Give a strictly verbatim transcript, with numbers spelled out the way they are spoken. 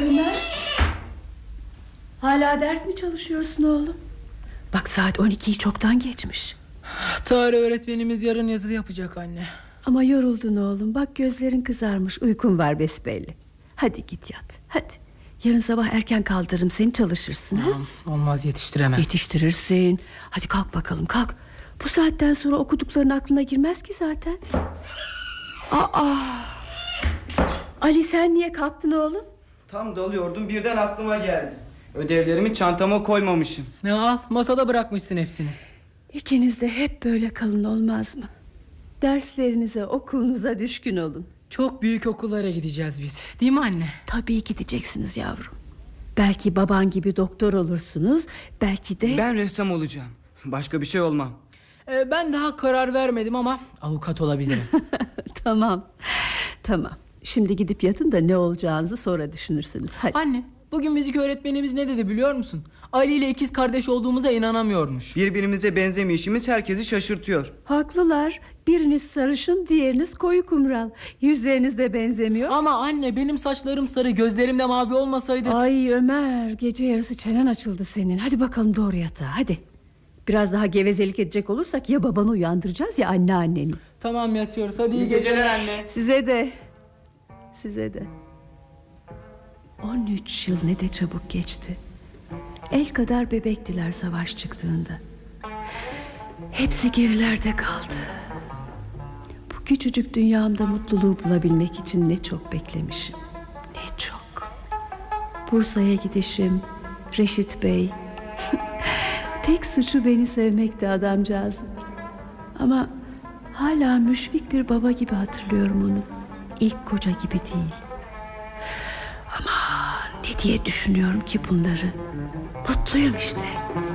Ömer, hala ders mi çalışıyorsun oğlum? Bak saat on ikiyi çoktan geçmiş. Tarih öğretmenimiz yarın yazılı yapacak anne. Ama yoruldun oğlum, bak gözlerin kızarmış, uykun var besbelli. Hadi git yat, hadi. Yarın sabah erken kaldırırım seni, çalışırsın. Tamam, ha? olmaz, yetiştiremem. Yetiştirirsin. Hadi kalk bakalım, kalk. Bu saatten sonra okudukların aklına girmez ki zaten. Aa, Ali, sen niye kalktın oğlum? Tam dalıyordum, birden aklıma geldi. Ödevlerimi çantama koymamışım. Ne al, masada bırakmışsın hepsini. İkiniz de hep böyle kalın, olmaz mı? Derslerinize, okulunuza düşkün olun. Çok büyük okullara gideceğiz biz, değil mi anne? Tabii gideceksiniz yavrum. Belki baban gibi doktor olursunuz, belki de... Ben ressam olacağım. Başka bir şey olmam. Ee, ben daha karar vermedim ama avukat olabilirim. Tamam, tamam. Şimdi gidip yatın da ne olacağınızı sonra düşünürsünüz. Hadi. Anne, bugün müzik öğretmenimiz ne dedi biliyor musun? Ali ile ikiz kardeş olduğumuza inanamıyormuş. Birbirimize benzemeyişimiz herkesi şaşırtıyor. Haklılar. Biriniz sarışın, diğeriniz koyu kumral. Yüzleriniz de benzemiyor. Ama anne, benim saçlarım sarı, gözlerim de mavi olmasaydı... Ay Ömer, gece yarısı çenen açıldı senin. Hadi bakalım doğru yatağa, hadi. Biraz daha gevezelik edecek olursak ya babanı uyandıracağız ya anneanneni. Tamam, yatıyoruz, hadi iyi, İyi geceler anne. Size de. Size de. On üç yıl ne de çabuk geçti. El kadar bebektiler savaş çıktığında. Hepsi gerilerde kaldı. Bu küçücük dünyamda mutluluğu bulabilmek için ne çok beklemişim. Ne çok. Bursa'ya gidişim, Reşit Bey. Tek suçu beni sevmekti adamcağızın. Ama hala müşfik bir baba gibi hatırlıyorum onu. İlk koca gibi değil. Ama ne diye düşünüyorum ki bunları? Mutluyum işte.